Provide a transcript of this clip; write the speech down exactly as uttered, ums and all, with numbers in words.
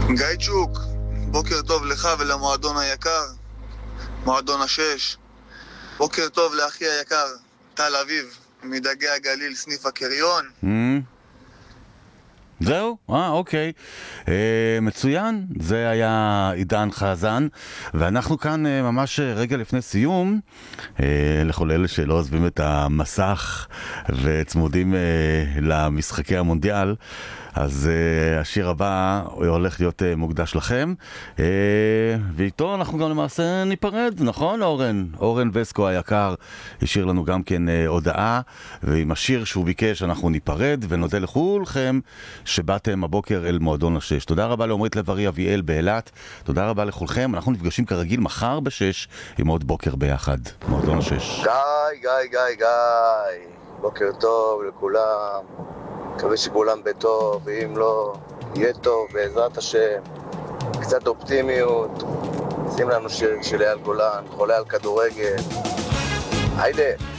גייצ'וק, בוקר טוב לך ולמועדון היקר, מועדון השש. בוקר טוב לאחי היקר, תל אביב, מדגי הגליל, סניף הקריון. זהו? אה, אוקיי. אה, מצוין. זה היה עידן חזן. ואנחנו כאן אה, ממש רגע לפני סיום, אה, לכל אלה שלא עוזבים את המסך וצמודים אה, למשחקי המונדיאל, אז uh, השיר הבא הולך להיות uh, מוקדש לכם, uh, ואיתו אנחנו גם למעשה ניפרד, נכון אורן? אורן וסקו היקר השאיר לנו גם כן uh, הודעה, ועם השיר שהוא ביקש אנחנו ניפרד, ונודה לכולכם שבאתם הבוקר אל מועדון השש. תודה רבה לעומרית לב-ארי אביאל באילת, תודה רבה לכולכם, אנחנו נפגשים כרגיל מחר בשש עם עוד בוקר ביחד, מועדון השש. גיא, גיא, גיא, גיא, בוקר טוב לכולם, מקווה שכולם בטוב, ואם לא, יהיה טוב, בעזרת השם. קצת אופטימיות, שים לנו שיר של אייל גולן, חולה על כדורגל. היידה.